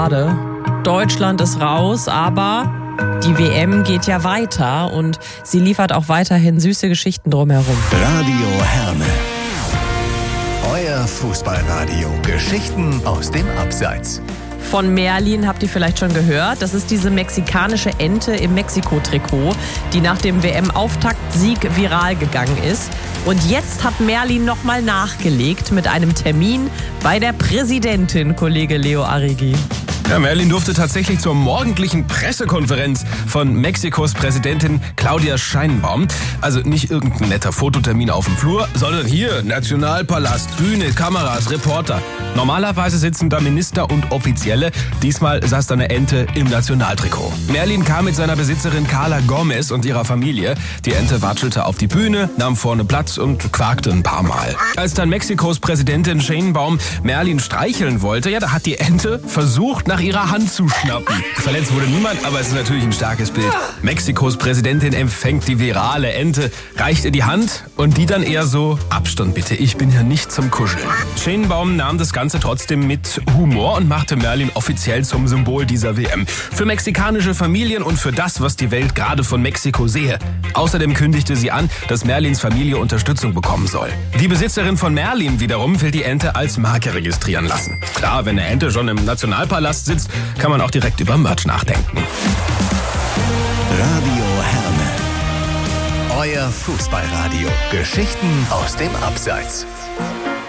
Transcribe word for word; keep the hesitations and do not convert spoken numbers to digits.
Deutschland ist raus, aber die W M geht ja weiter und sie liefert auch weiterhin süße Geschichten drumherum. Radio Herne. Euer Fußballradio. Geschichten aus dem Abseits. Von Merlin habt ihr vielleicht schon gehört. Das ist diese mexikanische Ente im Mexiko-Trikot, die nach dem W M-Auftaktsieg viral gegangen ist. Und jetzt hat Merlin nochmal nachgelegt mit einem Termin bei der Präsidentin, Kollege Leo Arrighi. Ja, Merlin durfte tatsächlich zur morgendlichen Pressekonferenz von Mexikos Präsidentin Claudia Sheinbaum. Also nicht irgendein netter Fototermin auf dem Flur, sondern hier, Nationalpalast, Bühne, Kameras, Reporter. Normalerweise sitzen da Minister und Offizielle. Diesmal saß da eine Ente im Nationaltrikot. Merlin kam mit seiner Besitzerin Carla Gomez und ihrer Familie. Die Ente watschelte auf die Bühne, nahm vorne Platz und quakte ein paar Mal. Als dann Mexikos Präsidentin Sheinbaum Merlin streicheln wollte, ja, da hat die Ente versucht, nach ihrer Hand zu schnappen. Verletzt wurde niemand, aber es ist natürlich ein starkes Bild. Mexikos Präsidentin empfängt die virale Ente, reicht ihr die Hand und die dann eher so: Abstand bitte, ich bin hier nicht zum Kuscheln. Sheinbaum nahm das Ganze trotzdem mit Humor und machte Merlin offiziell zum Symbol dieser W M. Für mexikanische Familien und für das, was die Welt gerade von Mexiko sehe. Außerdem kündigte sie an, dass Merlins Familie Unterstützung bekommen soll. Die Besitzerin von Merlin wiederum will die Ente als Marke registrieren lassen. Klar, wenn eine Ente schon im Nationalpalast sitzt, kann man auch direkt über Merch nachdenken. Radio Herne. Euer Fußballradio. Geschichten aus dem Abseits.